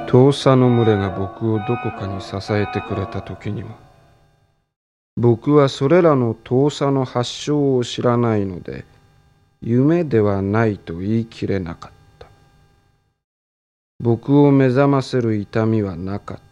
遠さの群れが僕をどこかに支えてくれた時にも、僕はそれらの遠さの発祥を知らないので、夢ではないと言い切れなかった。僕を目覚ませる痛みはなかった。